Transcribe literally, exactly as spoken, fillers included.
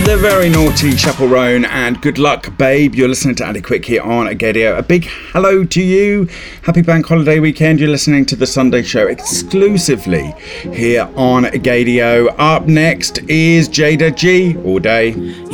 The very naughty Chaperone and Good Luck Babe. You're listening to Ali Quick here on Agadio. A big hello to you. Happy bank holiday weekend. You're listening to the Sunday Show exclusively here on Agadio. Up next is Jada G all day.